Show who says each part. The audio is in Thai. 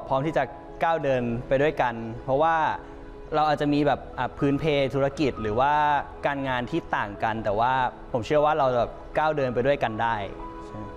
Speaker 1: พร้อมที่จะก้าวเดินไปด้วยกันเพราะว่าเราอาจจะมีแบบพื้นเพธุรกิจหรือว่าการงานที่ต่างกันแต่ว่าผมเชื่อว่าเราแบบก้าวเดินไปด้วยกันได้